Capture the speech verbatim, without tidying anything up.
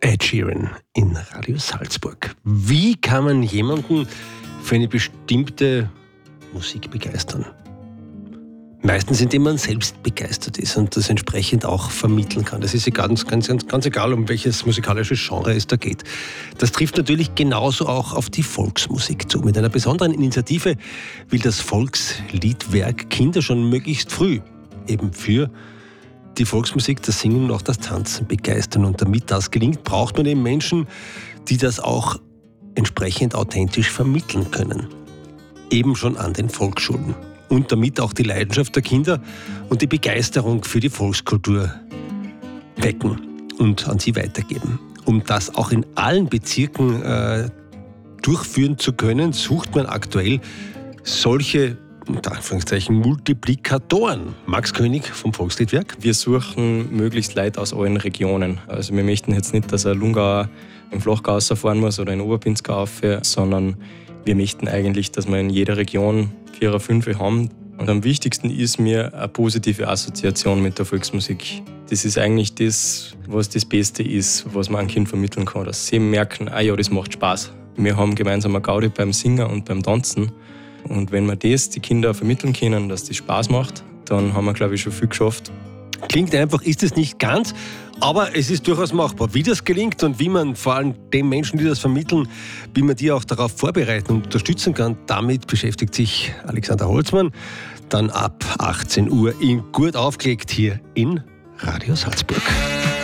Ed Sheeran in Radio Salzburg. Wie kann man jemanden für eine bestimmte Musik begeistern? Meistens, indem man selbst begeistert ist und das entsprechend auch vermitteln kann. Das ist ganz, ganz, ganz, ganz egal, um welches musikalische Genre es da geht. Das trifft natürlich genauso auch auf die Volksmusik zu. Mit einer besonderen Initiative will das Volksliedwerk Kinder schon möglichst früh eben für die Volksmusik, das Singen und auch das Tanzen begeistern. Und damit das gelingt, braucht man eben Menschen, die das auch entsprechend authentisch vermitteln können. Eben schon an den Volksschulen. Und damit auch die Leidenschaft der Kinder und die Begeisterung für die Volkskultur wecken und an sie weitergeben. Um das auch in allen Bezirken äh, durchführen zu können, sucht man aktuell solche, unter Anführungszeichen, Multiplikatoren. Max König vom Volksliedwerk. Wir suchen möglichst Leute aus allen Regionen. Also wir möchten jetzt nicht, dass ein Lungauer im Flachgau rausfahren muss oder in Oberpinzgau rauf, sondern wir möchten eigentlich, dass wir in jeder Region vier oder fünf haben. Und am wichtigsten ist mir eine positive Assoziation mit der Volksmusik. Das ist eigentlich das, was das Beste ist, was man einem Kind vermitteln kann. Dass sie merken, ah ja, das macht Spaß. Wir haben gemeinsam eine Gaudi beim Singen und beim Tanzen. Und wenn wir das die Kinder vermitteln können, dass das Spaß macht, dann haben wir, glaube ich, schon viel geschafft. Klingt einfach, ist es nicht ganz, aber es ist durchaus machbar. Wie das gelingt und wie man vor allem den Menschen, die das vermitteln, wie man die auch darauf vorbereiten und unterstützen kann, damit beschäftigt sich Alexander Holzmann dann ab achtzehn Uhr in Gut aufgelegt hier in Radio Salzburg.